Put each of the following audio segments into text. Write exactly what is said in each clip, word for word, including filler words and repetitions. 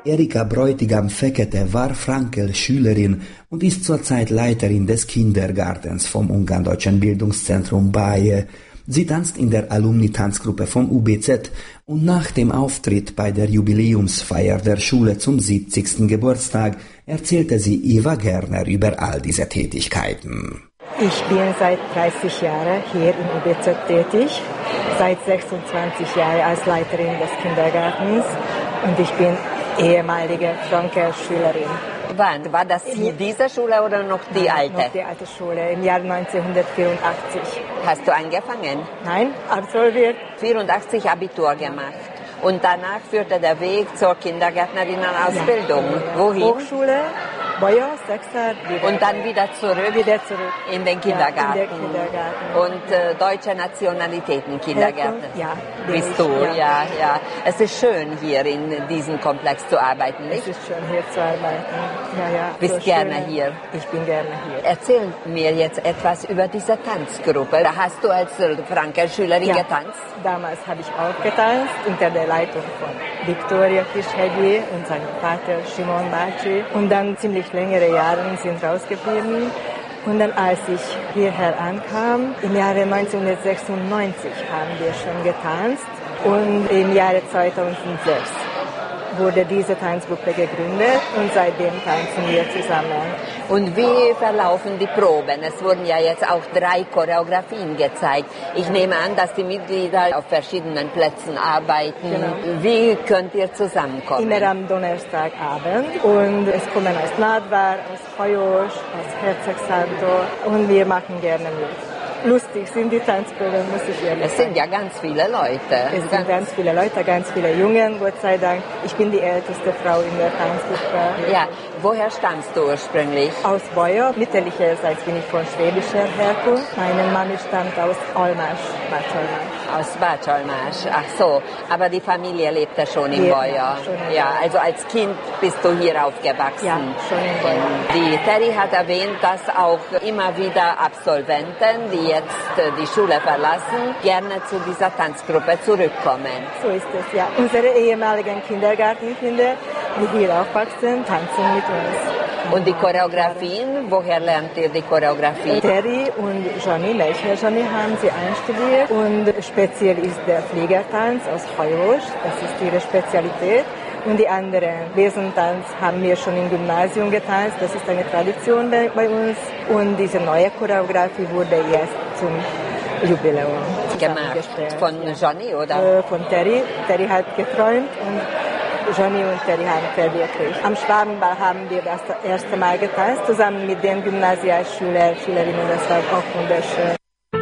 Erika Bräutigam-Fekete war Frankl-Schülerin und ist zurzeit Leiterin des Kindergartens vom Ungarn-Deutschen Bildungszentrum Baje. Sie tanzt in der Alumni-Tanzgruppe vom U B Z und nach dem Auftritt bei der Jubiläumsfeier der Schule zum siebzigsten Geburtstag erzählte sie Eva Gerner über all diese Tätigkeiten. Ich bin seit dreißig Jahren hier im U B Z tätig, seit sechsundzwanzig Jahren als Leiterin des Kindergartens und ich bin ehemalige Frankl-Schülerin. Wann? War das diese Schule oder noch die Nein, alte? Noch die alte Schule, im Jahr neunzehnhundertvierundachtzig. Hast du angefangen? Nein, absolviert. vierundachtzig Abitur gemacht. Und danach führte der Weg zur Kindergärtnerinnenausbildung. Ja. Wohin? Hochschule, Bayer, Sechser. Und dann wieder zurück? Wieder zurück. In den Kindergarten? Ja, in den Kindergarten. Und äh, deutsche Nationalitäten Kindergärten? Ja. Bist ich, du? Ja. ja, ja. Es ist schön, hier in diesem Komplex zu arbeiten, nicht? Es ist schön, hier zu arbeiten. Ja, ja. Bist so gerne schön. hier? Ich bin gerne hier. Erzähl mir jetzt etwas über diese Tanzgruppe. Da hast du als Frankl-Schülerin Ja. getanzt? Damals habe ich auch getanzt, unter der Leitung von Viktoria Kischhegyi und seinem Vater Shimon Baci. Und dann ziemlich längere Jahre sind rausgeblieben. Und dann, als ich hierher ankam, im Jahre neunzehnhundertsechsundneunzig haben wir schon getanzt. Und im Jahre zweitausendsechs wurde diese Tanzgruppe gegründet und seitdem tanzen wir zusammen. Und wie verlaufen die Proben? Es wurden ja jetzt auch drei Choreografien gezeigt. Ich nehme an, dass die Mitglieder auf verschiedenen Plätzen arbeiten. Genau. Wie könnt ihr zusammenkommen? Immer am Donnerstagabend. Und es kommen aus Nadvar, aus Hajós, aus Hercegszántor und wir machen gerne mit. Lustig sind die Tanzproben, muss ich ehrlich sagen. Es sind ja ganz viele Leute. Es sind ganz viele Leute, ganz viele Jungen, Gott sei Dank. Ich bin die älteste Frau in der Tanzgruppe. Ja, woher stammst du ursprünglich? Aus Bayer. Mütterlicherseits bin ich von schwäbischer Herkunft. Meine Mami stammt aus Almás, Bad Almás. Aus Bad Almás, ach so. Aber die Familie lebte schon in Ja, Bayer. schon in Ja, Bayer. also als Kind bist du hier aufgewachsen. Ja, schon in Bayer. Die Terry hat erwähnt, dass auch immer wieder Absolventen, die jetzt äh, die Schule verlassen, gerne zu dieser Tanzgruppe zurückkommen. So ist es, ja. Unsere ehemaligen Kindergartenkinder, die hier aufwachsen, tanzen mit uns. Und die Choreografien, woher lernt ihr die Choreografie? Terry und Johnny, Melchior Johnny, haben sie einstudiert und speziell ist der Fliegertanz aus Hajós, das ist ihre Spezialität. Und die anderen Besentanz haben wir schon im Gymnasium getanzt, das ist eine Tradition bei, bei uns. Und diese neue Choreografie wurde jetzt zum Jubiläum Gemacht. Von Johnny, oder? Äh, von Terry. Terry hat geträumt und Johnny und Terry haben verwirklicht. Am Schwabenball haben wir das erste Mal getanzt, zusammen mit den Gymnasialschülern, Schülerinnen, das war auch wunderschön.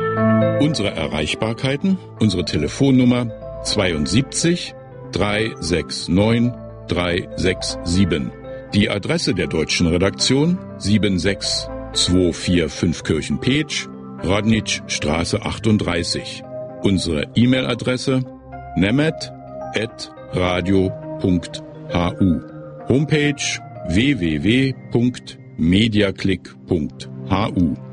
Unsere Erreichbarkeiten, unsere Telefonnummer zweiundsiebzig dreihundertneunundsechzig dreihundertsiebenundsechzig. Die Adresse der deutschen Redaktion sieben sechs zwei vier fünf Kirchen-Petsch, Radnitzstraße achtunddreißig. Unsere E-Mail-Adresse nemet at radio punkt hu. Homepage w w w punkt mediaclick punkt hu.